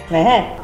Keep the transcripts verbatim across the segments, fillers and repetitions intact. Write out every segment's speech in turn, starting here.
Lehet?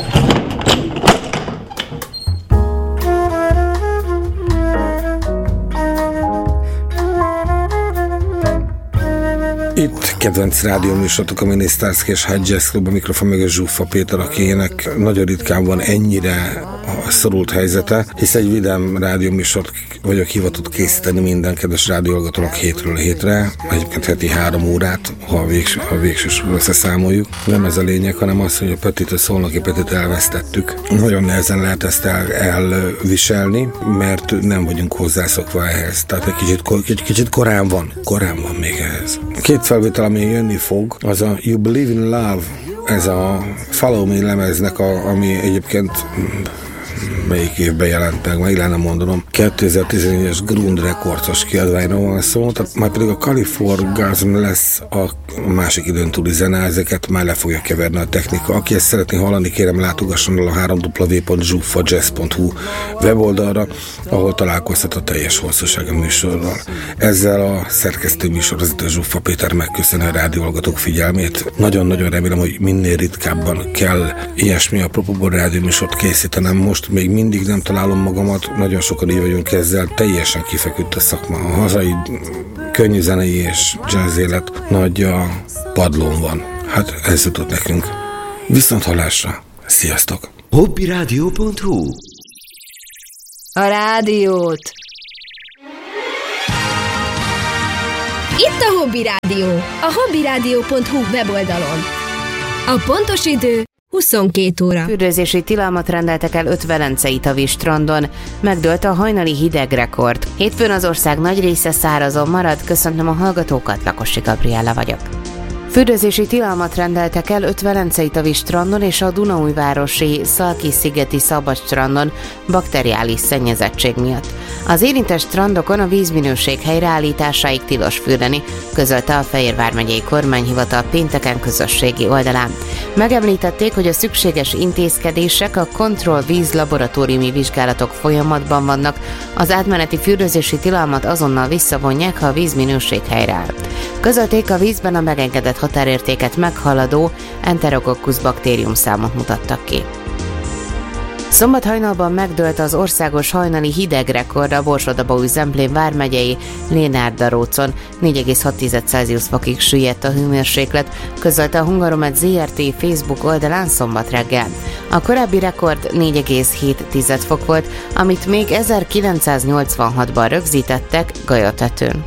Itt kedvenc rádióműsorotok, a Minisztárszki és High Jazz Club, a mikrofon meg a Zsuffa Péter, akinek nagyon ritkán van ennyire szorult helyzete, hisz egy vidám rádióműsort vagyok hivatott készíteni minden kedves rádióhallgatónak hétről hétre, egyébként heti három órát, ha a végső, ha a végsősorban összeszámoljuk. Nem ez a lényeg, hanem az, hogy a Petit, a Szolnoki Petit elvesztettük. Nagyon nehezen lehet ezt el, elviselni, mert nem vagyunk hozzászokva ehhez. Tehát egy kicsit, kicsit, kicsit korán van, korán van még ehhez. Két felvétel, ami jönni fog, az a You Believe in Love, ez a Follow Me lemeznek, a, ami egyébként melyik évben jelent meg, majd lenne mondanom, kétezer-tizennégyes Grund Recordsos kiadványról van szó, tehát majd pedig a Califorgasm lesz a másik időn túli zene, ezeket már le fogja keverni a technika. Aki ezt szeretné hallani, kérem látogasson el a három w w w pont zsuffa jazz pont hu weboldalra, ahol találkozhat a teljes hosszúságú műsorral. Ezzel a szerkesztő műsorvezető Zsuffa Péter megköszönöm a rádióhallgatók figyelmét. Nagyon-nagyon remélem, hogy minél ritkábban kell ilyesmi apropóból rádióműsort készítenem. Most még mindig nem találom magamat, nagyon sokan így vagyunk ezzel, teljesen kifeküdt a szakma. A hazai könnyű zenei és jazz élet nagy a padlón van. Hát ez jutott nekünk. Viszont hallásra. Sziasztok! hobbyradio pont hu A rádiót! Itt a Hobby Rádió, a hobbyradio pont hu weboldalon. A pontos idő huszonkét óra. Fürdőzési tilalmat rendeltek el öt velencei tavi strandon. Megdőlt a hajnali hideg rekord. Hétfőn az ország nagy része szárazon marad. Köszöntöm a hallgatókat, Lakosi Gabriella vagyok. Fürdőzési tilalmat rendeltek el öt velencei tavi strandon és a Dunaújvárosi Szalki-szigeti Szabadstrandon bakteriális szennyezettség miatt. Az érintett strandokon a vízminőség helyreállításáig tilos fürdeni, közölte a Fejér vármegyei kormányhivatal pénteken közösségi oldalán. Megemlítették, hogy a szükséges intézkedések, a Control víz laboratóriumi vizsgálatok folyamatban vannak, az átmeneti fürdőzési tilalmat azonnal visszavonják, ha a vízminőség helyreáll. Közölték, a vízben a megengedett határértéket meghaladó Enterococcus baktérium számot mutattak ki. Szombat hajnalban megdőlt az országos hajnali hidegrekord a Borsod-Abaúj-Zemplén vármegyei Lénárd-Darócon. négy egész hat Celsius fokig süllyedt a hőmérséklet, közölte a Hungaromet zé er té Facebook oldalán szombat reggel. A korábbi rekord négy egész hét fok volt, amit még ezerkilencszáznyolcvanhatban rögzítettek Gajatetőn.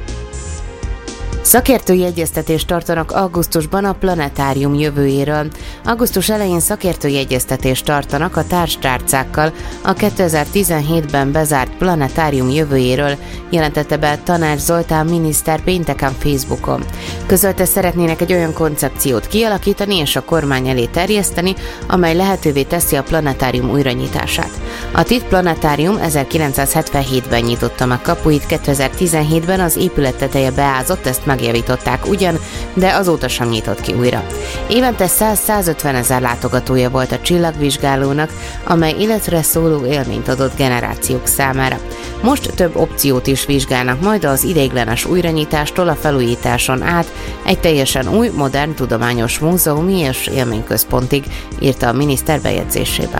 Szakértői egyeztetést tartanak augusztusban a planetárium jövőjéről. Augusztus elején szakértői egyeztetést tartanak a társtárcákkal a kétezer-tizenhétben bezárt planetárium jövőjéről, jelentette be Tanács Zoltán miniszter pénteken Facebookon. Közölte, szeretnének egy olyan koncepciót kialakítani és a kormány elé terjeszteni, amely lehetővé teszi a planetárium újranyitását. A té i té planetárium ezerkilencszázhetvenhétben nyitotta meg kapuit, kétezer-tizenhétben az épület teteje beázott, ezt megjavították ugyan, de azóta sem nyitott ki újra. Évente száz-százötven ezer látogatója volt a csillagvizsgálónak, amely életre szóló élményt adott generációk számára. Most több opciót is vizsgálnak majd, az ideiglenes újranyitástól a felújításon át egy teljesen új, modern tudományos múzeumi és élményközpontig, írta a miniszter bejegyzésében.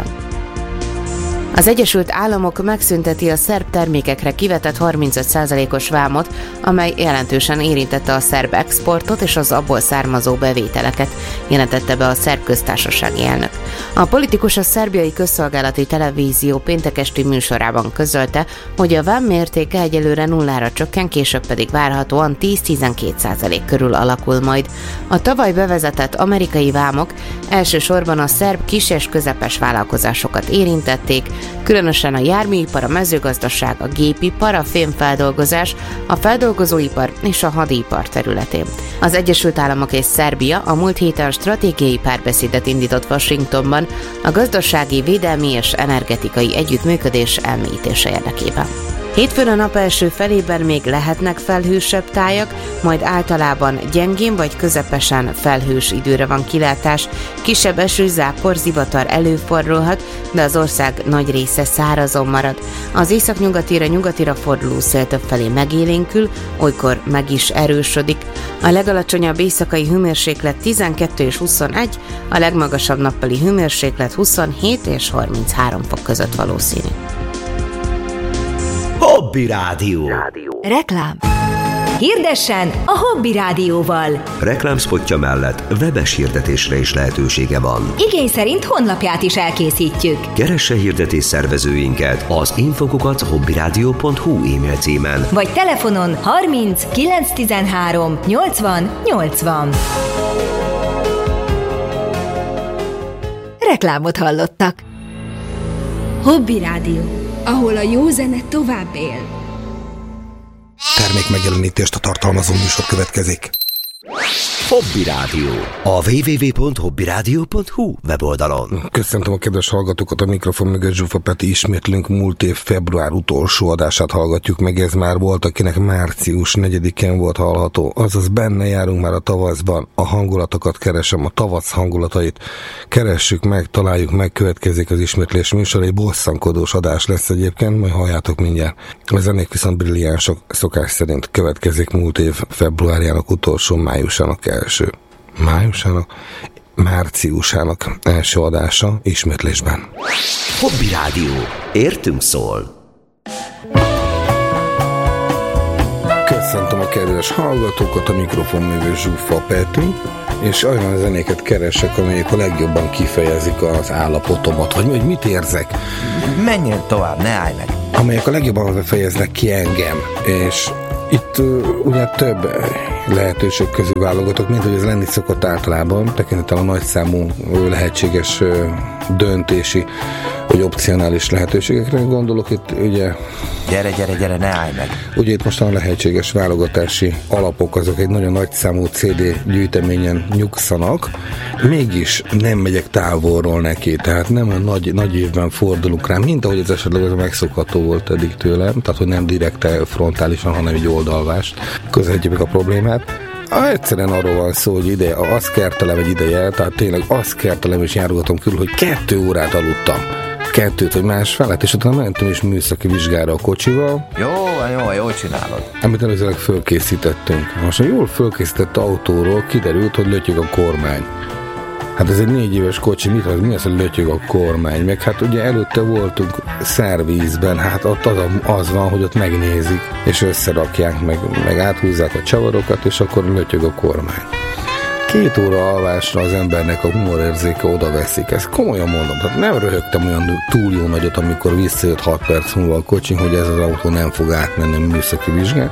Az Egyesült Államok megszünteti a szerb termékekre kivetett harmincöt százalékos vámot, amely jelentősen érintette a szerb exportot és az abból származó bevételeket, jelentette be a szerb köztársasági elnök. A politikus a szerbiai közszolgálati televízió péntek esti műsorában közölte, hogy a vám mértéke egyelőre nullára csökken, később pedig várhatóan tíz-tizenkét százalék körül alakul majd. A tavaly bevezetett amerikai vámok elsősorban a szerb kis- és közepes vállalkozásokat érintették, különösen a járműipar, a mezőgazdaság, a gépipar, a fémfeldolgozás, a feldolgozóipar és a hadipar területén. Az Egyesült Államok és Szerbia a múlt héten stratégiai párbeszédet indított Washingtonban a gazdasági, védelmi és energetikai együttműködés elmélyítése érdekében. Hétfőn a nap első felében még lehetnek felhősebb tájak, majd általában gyengén vagy közepesen felhős időre van kilátás. Kisebb eső, zápor, zivatar előfordulhat, de az ország nagy része szárazon marad. Az északnyugatira, nyugatira forduló szél többfelé megélénkül, olykor meg is erősödik. A legalacsonyabb éjszakai hőmérséklet tizenkettő és huszonegy, a legmagasabb nappali hőmérséklet huszonhét és harminchárom fok között valószínű. Hobby Rádió. Reklám. Hirdessen a Hobby Rádióval. Reklámspotja mellett webes hirdetésre is lehetősége van. Igény szerint honlapját is elkészítjük. Keresse hirdetés szervezőinket az infokukat hobbyradio pont hu e-mail címen. Vagy telefonon harminc kilencszáztizenhárom nyolcvan nyolcvan. Reklámot hallottak. Hobby Rádió, ahol a jó zene tovább él. Termék megjelenítést a tartalmazó műsor következik. Hobby Rádió. A double-u double-u double-u pont hobbyradio pont hu weboldalon. Köszöntöm a kedves hallgatókat, a mikrofon mögött Zsufa Peti, ismétlünk múlt év február utolsó adását hallgatjuk meg, ez már volt, akinek március negyedikén volt hallható, azaz benne járunk már a tavaszban, a hangulatokat keresem, a tavasz hangulatait keressük meg, találjuk meg, következik az ismétlés műsor, egy bosszankodós adás lesz egyébként, majd halljátok mindjárt. A zenék viszont brilliánsok, szokás szerint következik múlt év februárjának utolsó, májusának első. Májusának? Márciusának első adása ismétlésben. Hobby Rádió. Értünk szól. Köszöntöm a kedves hallgatókat, a mikrofon mögött Zsufa Peti, és olyan zenéket keresek, amelyek a legjobban kifejezik az állapotomat, vagy hogy mit érzek. Menjél tovább, ne állj meg. Amelyek a legjobban fejeznek ki engem, és itt uh, ugye több lehetőség közül válogatok, mint hogy ez lenni szokott általában, tekintettel a nagyszámú lehetséges uh, döntési vagy opcionális lehetőségekre gondolok itt, ugye... Gyere, gyere, gyere, ne állj meg! Ugye itt most a lehetséges válogatási alapok, azok egy nagyon nagy számú cé dé gyűjteményen nyugszanak, mégis nem megyek távolról neki, tehát nem a nagy, nagy évben fordulunk rá, mint ahogy ez esetleg az megszokható volt eddig tőlem, tehát hogy nem direkt frontálisan, hanem egy oldalvást közelítjük meg a problémát. Ah, egyszerűen arról van szó, hogy ide, az kertelem egy ideje, tehát tényleg az kertelem és járogatom körül, hogy kettő órát aludtam. Kettőt vagy más felett, és utána mentem is műszaki vizsgára a kocsival. Jó, jó, jól csinálod. Amit előzőleg fölkészítettünk. Most a jól fölkészített autóról kiderült, hogy lötyög a kormány. Hát ez egy négy éves kocsi, mit az, mi az, hogy lötyög a kormány? Meg hát ugye előtte voltunk szervízben, hát ott az, az van, hogy ott megnézik, és összerakják, meg, meg áthúzzák a csavarokat, és akkor lötyög a kormány. Két óra alvásra az embernek a humorérzéke oda veszik. Ezt komolyan mondom. Tehát nem röhögtem olyan túl jó nagyot, amikor visszajött hat perc múlva a kocsi, hogy ez az autó nem fog átmenni a műszaki vizsgán.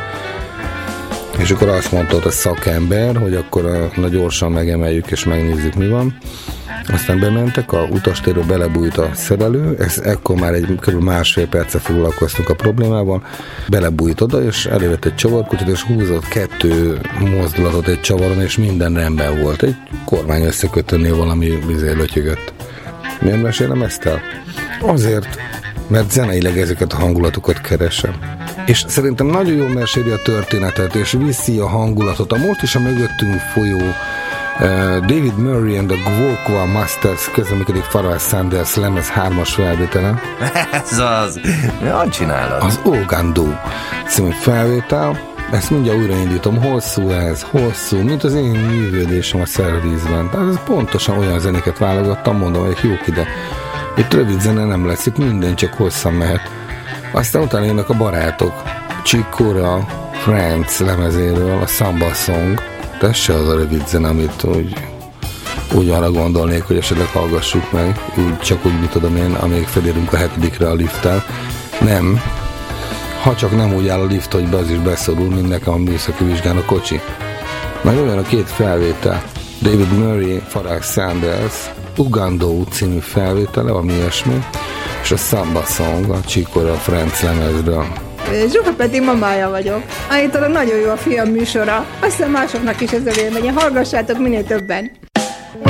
És akkor azt mondta ott a szakember, hogy akkor na gyorsan megemeljük és megnézzük, mi van. Aztán bementek, a utastérről belebújt a szerelő, ez ekkor már egy kb. Másfél perce foglalkoztunk a problémával, belebújt oda, és elővett egy csavarkutyot, és húzott kettő mozdulatot egy csavaron, és minden rendben volt. Egy kormány összekötőnél valami vizé lötyögött. Miért mesélem ezt el? Azért, mert zeneileg ezeket a hangulatokat keresem. És szerintem nagyon jól meséli a történetet, és viszi a hangulatot. A most is a mögöttünk folyó Uh, David Murray and the Gwokoa Masters közleműködik Pharrell Sanders lemez hármas felvétele. Ez az. Jól csinálod. Az Ogando című felvétel. Ezt mindjárt újraindítom. Hosszú ez, hosszú, mint az én művődésem a szervízben. Tehát ez pontosan olyan zenéket válogattam, mondom, hogy jók ide. Itt rövid zene nem lesz, itt minden csak hosszan mehet. Aztán utána jönnek a barátok. Chick Corea Friends lemezéről, a Samba Song. Ez se az a rövid zene, amit úgy, úgy arra gondolnék, hogy esetleg hallgassuk meg, úgy, csak úgy, mit tudom én, amíg felérünk a hetedikre a lifttel. Nem. Ha csak nem úgy áll a lift, hogy be az is beszorul, mint nekem a műszaki vizsgán a kocsi. Meg olyan a két felvétel. David Murray, Pharrell Sanders, Ugando című felvétele, ami ilyesmi, és a Samba Song, a Chick Corea Friends lemezről. Zsufa Peti mamája vagyok. Állítólag nagyon jó a fiam műsora. Azt hiszem másoknak is ez a véleménye. Hallgassátok minél többen.